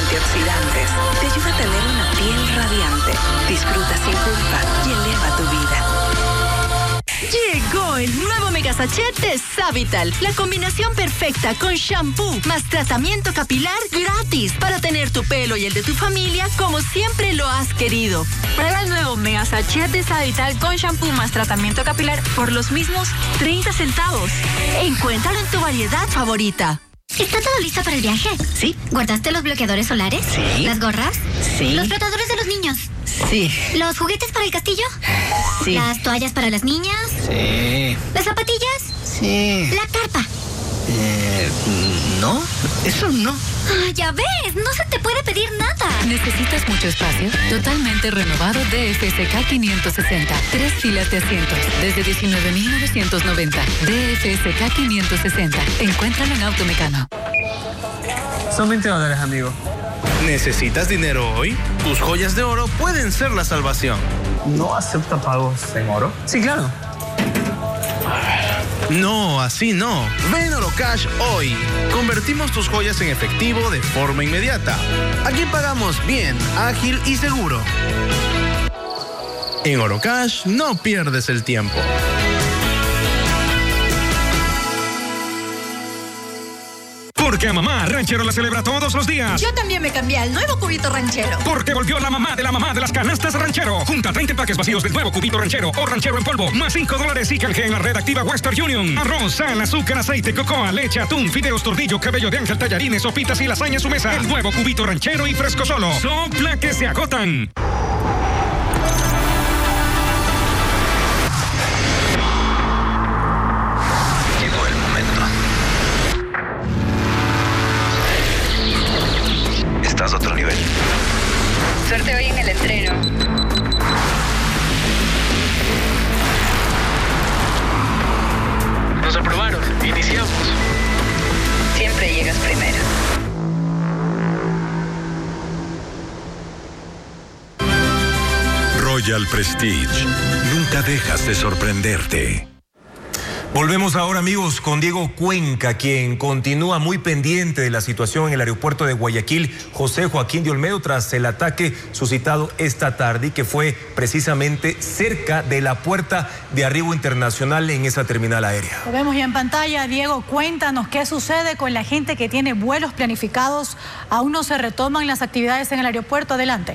antioxidantes. Te ayuda a tener una piel radiante. Disfruta sin culpa y eleva tu vida. Llegó el nuevo Mega Sachet de Savital. La combinación perfecta con shampoo más tratamiento capilar gratis para tener tu pelo y el de tu familia como siempre lo has querido. Prueba el nuevo Mega Sachet de Savital con shampoo más tratamiento capilar por los mismos 30 centavos. Encuéntralo en tu variedad favorita. ¿Está todo listo para el viaje? Sí. ¿Guardaste los bloqueadores solares? Sí. ¿Las gorras? Sí. ¿Los flotadores de los niños? Sí. ¿Los juguetes para el castillo? Sí. ¿Las toallas para las niñas? Sí. ¿Las zapatillas? Sí. ¿La carpa? No, eso no. Ah, ya ves, no se te puede pedir nada. ¿Necesitas mucho espacio? Totalmente renovado DFSK 560. 3 filas de asientos desde 19.990. DFSK 560. Encuéntralo en Automecano. Son $20, amigo. ¿Necesitas dinero hoy? Tus joyas de oro pueden ser la salvación. ¿No acepta pagos en oro? Sí, claro. No, así no. Ven a Orocash hoy. Convertimos tus joyas en efectivo de forma inmediata. Aquí pagamos bien, ágil y seguro. En Orocash no pierdes el tiempo. Porque a mamá Ranchero la celebra todos los días. Yo también me cambié al nuevo cubito ranchero. Porque volvió la mamá de las canastas Ranchero. Junta 30 empaques vacíos del nuevo cubito ranchero o ranchero en polvo, más $5 y canjea en la red activa Western Union. Arroz, sal, azúcar, aceite, cocoa, leche, atún, fideos, tordillo, cabello de ángel, tallarines, sopitas y lasaña a su mesa. El nuevo cubito ranchero y fresco solo. Sopla que se agotan. Llegó el momento. Estás a otro nivel. Suerte hoy en el entreno. Nos aprobaron. Iniciamos. Siempre llegas primero. Royal Prestige. Nunca dejas de sorprenderte. Volvemos ahora, amigos, con Diego Cuenca, quien continúa muy pendiente de la situación en el aeropuerto de Guayaquil, José Joaquín de Olmedo, tras el ataque suscitado esta tarde y que fue precisamente cerca de la puerta de arribo internacional en esa terminal aérea. Lo vemos ya en pantalla. Diego, cuéntanos qué sucede con la gente que tiene vuelos planificados. Aún no se retoman las actividades en el aeropuerto. Adelante.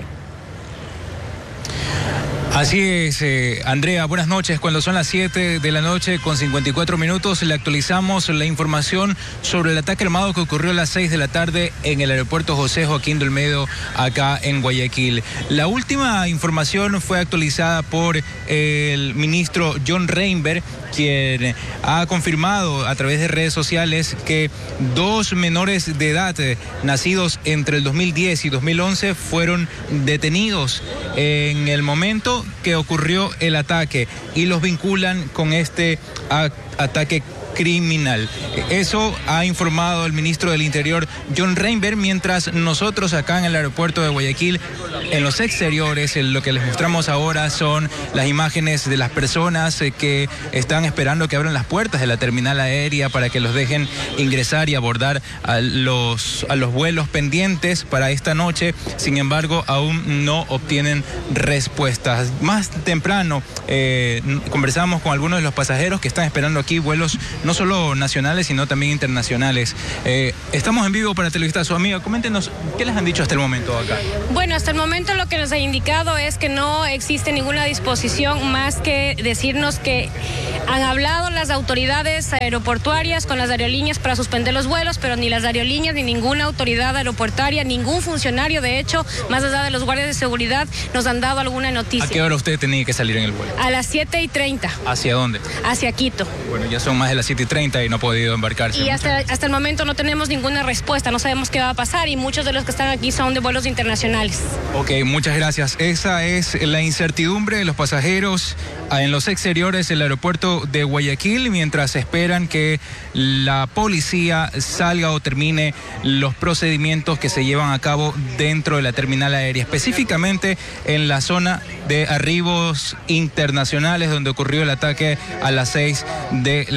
Así es, Andrea, buenas noches. Cuando son las 7 de la noche con 54 minutos, le actualizamos la información sobre el ataque armado que ocurrió a las 6 de la tarde en el aeropuerto José Joaquín de Olmedo, acá en Guayaquil. La última información fue actualizada por el ministro John Reinberg, quien ha confirmado a través de redes sociales que 2 menores de edad nacidos entre el 2010 y 2011 fueron detenidos en el momento que ocurrió el ataque y los vinculan con este ataque criminal. Eso ha informado el ministro del Interior, John Reinberg, mientras nosotros acá en el aeropuerto de Guayaquil, en los exteriores, lo que les mostramos ahora son las imágenes de las personas que están esperando que abran las puertas de la terminal aérea para que los dejen ingresar y abordar a los vuelos pendientes para esta noche. Sin embargo, aún no obtienen respuestas. Más temprano conversamos con algunos de los pasajeros que están esperando aquí vuelos no solo nacionales, sino también internacionales. Estamos en vivo para Televistazo. Amiga, coméntenos, ¿qué les han dicho hasta el momento acá? Bueno, hasta el momento lo que nos ha indicado es que no existe ninguna disposición más que decirnos que han hablado las autoridades aeroportuarias con las aerolíneas para suspender los vuelos, pero ni las aerolíneas ni ninguna autoridad aeroportuaria, ningún funcionario, de hecho, más allá de los guardias de seguridad, nos han dado alguna noticia. ¿A qué hora usted tenía que salir en el vuelo? A las 7:30. ¿Hacia dónde? Hacia Quito. Bueno, ya son más de las 7:30 y no ha podido embarcarse. Y hasta el momento no tenemos ninguna respuesta, no sabemos qué va a pasar y muchos de los que están aquí son de vuelos internacionales. Ok, muchas gracias. Esa es la incertidumbre de los pasajeros en los exteriores del aeropuerto de Guayaquil mientras esperan que la policía salga o termine los procedimientos que se llevan a cabo dentro de la terminal aérea, específicamente en la zona de arribos internacionales donde ocurrió el ataque a las 6 de la tarde.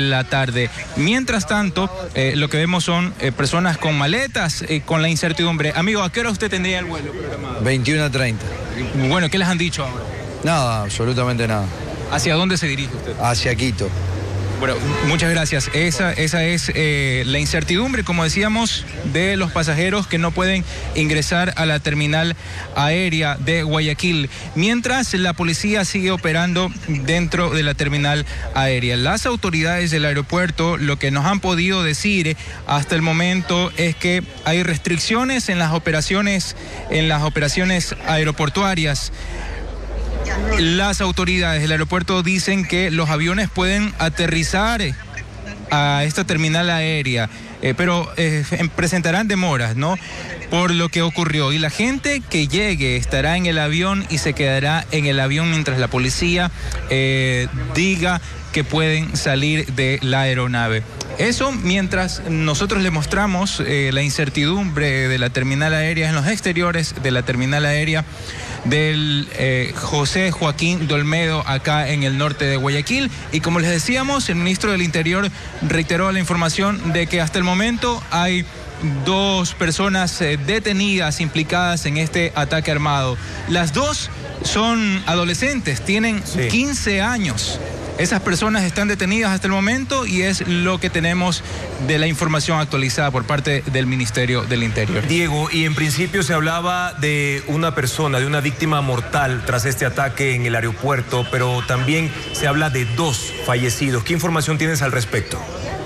tarde. Mientras tanto, lo que vemos son personas con maletas, con la incertidumbre. Amigo, ¿a qué hora usted tendría el vuelo programado? 21:30. Bueno, ¿qué les han dicho ahora? Nada, absolutamente nada. ¿Hacia dónde se dirige usted? Hacia Quito. Bueno, muchas gracias. Esa es la incertidumbre, como decíamos, de los pasajeros que no pueden ingresar a la terminal aérea de Guayaquil, mientras la policía sigue operando dentro de la terminal aérea. Las autoridades del aeropuerto lo que nos han podido decir hasta el momento es que hay restricciones en las operaciones aeroportuarias. Las autoridades del aeropuerto dicen que los aviones pueden aterrizar a esta terminal aérea, pero presentarán demoras, ¿no? Por lo que ocurrió. Y la gente que llegue estará en el avión y se quedará en el avión mientras la policía diga que pueden salir de la aeronave. Eso mientras nosotros le mostramos la incertidumbre de la terminal aérea en los exteriores de la terminal aérea del José Joaquín de Olmedo, acá en el norte de Guayaquil. Y como les decíamos, el ministro del Interior reiteró la información de que hasta el momento hay 2 personas detenidas implicadas en este ataque armado. Las 2 son adolescentes, tienen 15 años. Esas personas están detenidas hasta el momento y es lo que tenemos de la información actualizada por parte del Ministerio del Interior. Diego, y en principio se hablaba de una persona, de una víctima mortal tras este ataque en el aeropuerto, pero también se habla de 2 fallecidos. ¿Qué información tienes al respecto?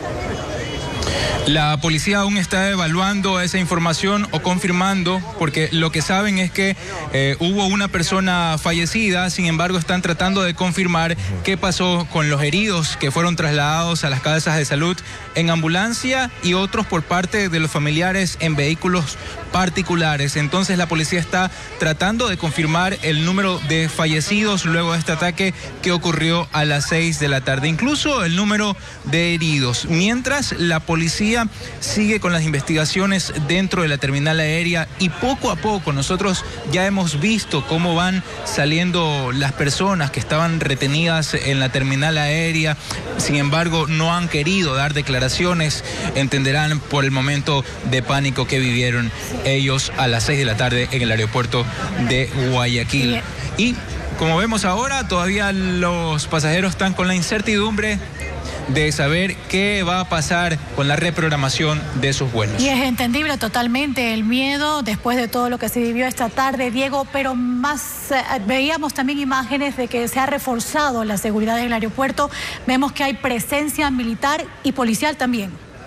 La policía aún está evaluando esa información o confirmando, porque lo que saben es que hubo una persona fallecida. Sin embargo, están tratando de confirmar qué pasó con los heridos que fueron trasladados a las casas de salud en ambulancia y otros por parte de los familiares en vehículos particulares. Entonces la policía está tratando de confirmar el número de fallecidos luego de este ataque que ocurrió a las 6 de la tarde, incluso el número de heridos. Mientras la policía sigue con las investigaciones dentro de la terminal aérea y poco a poco nosotros ya hemos visto cómo van saliendo las personas que estaban retenidas en la terminal aérea. Sin embargo, no han querido dar declaraciones, entenderán por el momento de pánico que vivieron ellos a las 6 de la tarde en el aeropuerto de Guayaquil. Y como vemos ahora, todavía los pasajeros están con la incertidumbre de saber qué va a pasar con la reprogramación de sus vuelos. Y es entendible totalmente el miedo después de todo lo que se vivió esta tarde, Diego, pero más veíamos también imágenes de que se ha reforzado la seguridad del aeropuerto. Vemos que hay presencia militar y policial también.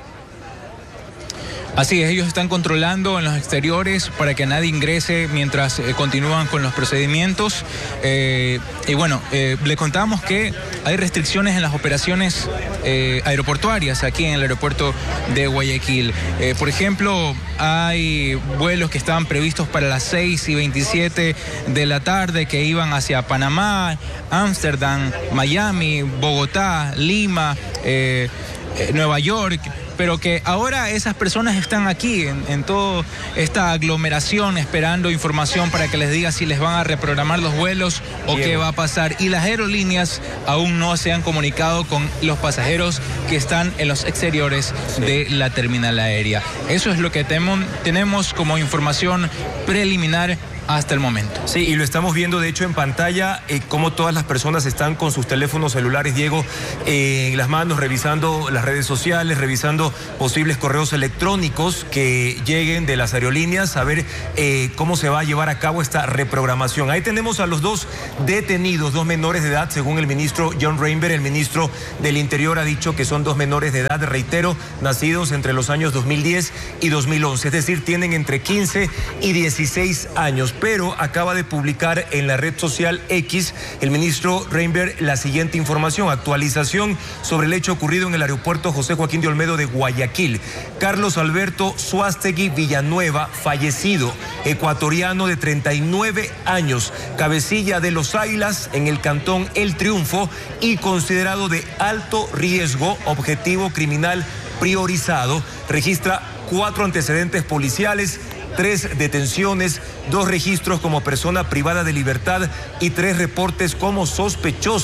Así es, ellos están controlando en los exteriores para que nadie ingrese mientras continúan con los procedimientos. Y bueno, le contamos que hay restricciones en las operaciones aeroportuarias aquí en el aeropuerto de Guayaquil. Por ejemplo, hay vuelos que estaban previstos para las 6:27 de la tarde que iban hacia Panamá, Ámsterdam, Miami, Bogotá, Lima, Nueva York, pero que ahora esas personas están aquí en toda esta aglomeración esperando información para que les diga si les van a reprogramar los vuelos o qué va a pasar. Y las aerolíneas aún no se han comunicado con los pasajeros que están en los exteriores de la terminal aérea. Eso es lo que tenemos como información preliminar hasta el momento. Sí, y lo estamos viendo de hecho en pantalla, cómo todas las personas están con sus teléfonos celulares, Diego, en las manos, revisando las redes sociales, revisando posibles correos electrónicos que lleguen de las aerolíneas, a ver cómo se va a llevar a cabo esta reprogramación. Ahí tenemos a los 2 detenidos, 2 menores de edad, según el ministro John Rainbow. El ministro del Interior ha dicho que son 2 menores de edad, reitero, nacidos entre los años 2010 y 2011, es decir, tienen entre 15 y 16 años. Pero acaba de publicar en la red social X el ministro Rainbow la siguiente información, actualización sobre el hecho ocurrido en el aeropuerto José Joaquín de Olmedo de Guayaquil. Carlos Alberto Suástegui Villanueva, fallecido, ecuatoriano de 39 años, cabecilla de Los Águilas en el cantón El Triunfo y considerado de alto riesgo, objetivo criminal priorizado, registra 4 antecedentes policiales, 3 detenciones, 2 registros como persona privada de libertad y 3 reportes como sospechoso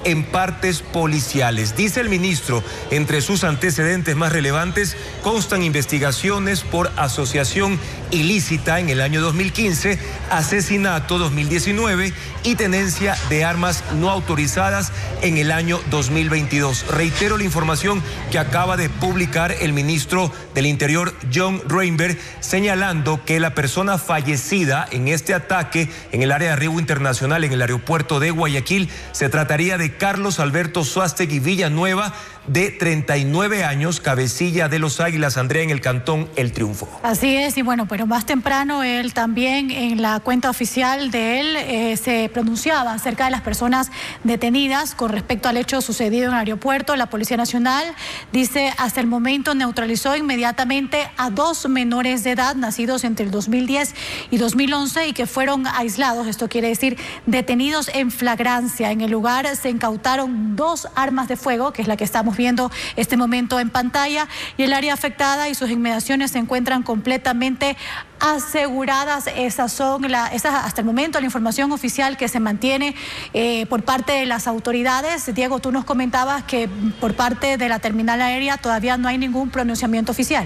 en partes policiales. Dice el ministro, entre sus antecedentes más relevantes constan investigaciones por asociación ilícita en el año 2015, asesinato 2019 y tenencia de armas no autorizadas en el año 2022. Reitero la información que acaba de publicar el ministro del Interior, John Reinberg, señalando que la persona fallecida en este ataque en el área de arribo internacional en el aeropuerto de Guayaquil se trataría de Carlos Alberto Suástegui Villanueva, de 39 años, cabecilla de los Águilas, Andrea, en el cantón El Triunfo. Así es, y bueno, pero más temprano él también en la cuenta oficial de él se pronunciaba acerca de las personas detenidas con respecto al hecho sucedido en el aeropuerto. La Policía Nacional dice hasta el momento neutralizó inmediatamente a 2 menores de edad nacidos entre el 2010 y 2011 y que fueron aislados, esto quiere decir detenidos en flagrancia. En el lugar se incautaron 2 armas de fuego, que es la que estamos viendo este momento en pantalla, y el área afectada y sus inmediaciones se encuentran completamente aseguradas. Esas hasta el momento la información oficial que se mantiene por parte de las autoridades. Diego, tú nos comentabas que por parte de la terminal aérea todavía no hay ningún pronunciamiento oficial.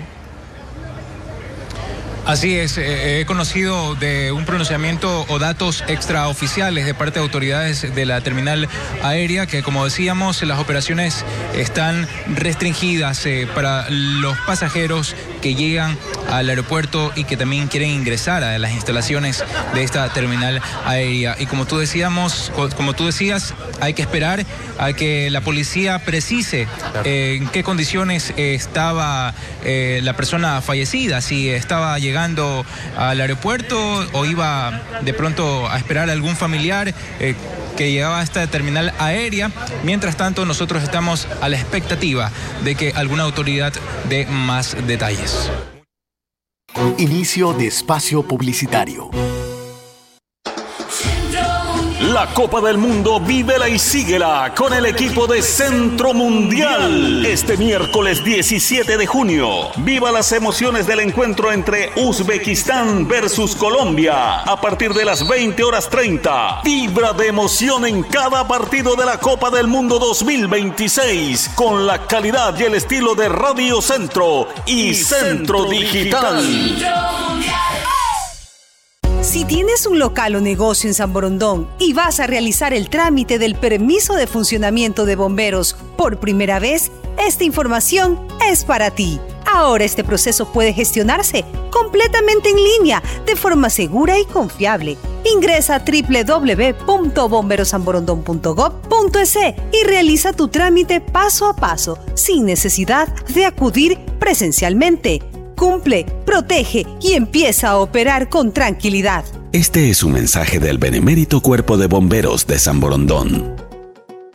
Así es, he conocido de un pronunciamiento o datos extraoficiales de parte de autoridades de la terminal aérea que, como decíamos, las operaciones están restringidas para los pasajeros que llegan al aeropuerto y que también quieren ingresar a las instalaciones de esta terminal aérea. Y como tú decías, hay que esperar a que la policía precise en qué condiciones estaba la persona fallecida, si estaba llegando al aeropuerto o iba de pronto a esperar a algún familiar que llegaba a esta terminal aérea. Mientras tanto, nosotros estamos a la expectativa de que alguna autoridad dé más detalles. Inicio de espacio publicitario. La Copa del Mundo vívela y síguela con el equipo de Centro Mundial. Este miércoles 17 de junio, viva las emociones del encuentro entre Uzbekistán versus Colombia. A partir de las 20:30, vibra de emoción en cada partido de la Copa del Mundo 2026 con la calidad y el estilo de Radio Centro y Centro Digital. Si tienes un local o negocio en San Borondón y vas a realizar el trámite del permiso de funcionamiento de bomberos por primera vez, esta información es para ti. Ahora este proceso puede gestionarse completamente en línea, de forma segura y confiable. Ingresa a www.bomberosanborondon.gov.es y realiza tu trámite paso a paso, sin necesidad de acudir presencialmente. Cumple, protege y empieza a operar con tranquilidad. Este es un mensaje del Benemérito Cuerpo de Bomberos de San Borondón.